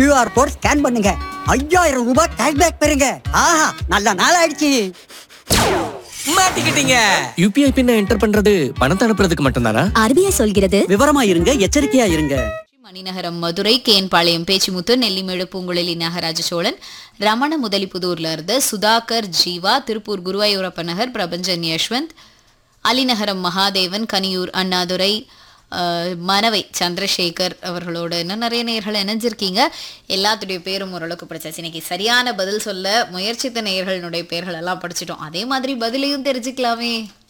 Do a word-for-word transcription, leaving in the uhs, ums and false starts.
QR code scan பண்ணுங்க, ஐயாயிரம் ரூபாய் கேஷ்பேக் பெறுங்க. ஆஹா, நல்ல நாள் ஆயிடுச்சு. மாட்டிக்கிட்டீங்க. யூபிஐ பின்ன என்டர் பண்றது பணத்தை அனுப்புறதுக்கு மட்டும்தானா? ஆர்பிஐ சொல்கிறது. விவரமா இருங்க, எச்சரிக்கையா இருங்க. மணிநகரம், மதுரை, கேன்பாளையம், பேச்சிமுத்து, நெல்லிமேடு, பூங்குழலி, நாகராஜ சோழன், ரமண முதலிப்புதூர்ல இருந்து சுதாகர், ஜீவா, திருப்பூர் குருவாயூரப்ப நகர், பிரபஞ்சன், யஷ்வந்த், அலிநகரம் மகாதேவன், கனியூர் அண்ணாதுரை, மனவை சந்திரசேகர் அவர்களோட இன்னும் நிறைய நேயர்கள் இணைஞ்சிருக்கீங்க. எல்லாத்துடைய பேரும் ஓரளவுக்கு படிச்சாச்சு. இன்னைக்கு சரியான பதில் சொல்ல முயற்சித்த நேயர்களுடைய பேர்கள் எல்லாம் படிச்சிட்டோம். அதே மாதிரி பதிலையும் தெரிஞ்சுக்கலாமே.